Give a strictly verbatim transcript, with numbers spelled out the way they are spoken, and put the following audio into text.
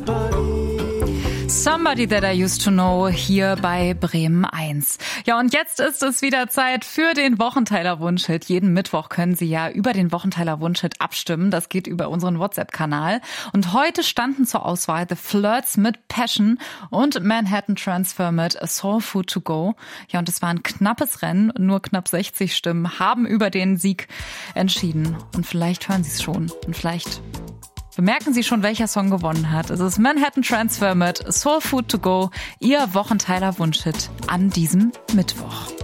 Somebody That I Used to Know hier bei Bremen eins. Ja, und jetzt ist es wieder Zeit für den Wochenteiler Wunschhit. Jeden Mittwoch können Sie ja über den Wochenteiler Wunschhit abstimmen. Das geht über unseren WhatsApp-Kanal. Und heute standen zur Auswahl The Flirts mit Passion und Manhattan Transfer mit Soul Food to Go. Ja, und es war ein knappes Rennen. Nur knapp sechzig Stimmen haben über den Sieg entschieden. Und vielleicht hören Sie es schon. Und vielleicht bemerken Sie schon, welcher Song gewonnen hat. Es ist Manhattan Transfer mit Soul Food to Go, Ihr Wochenteiler Wunschhit an diesem Mittwoch.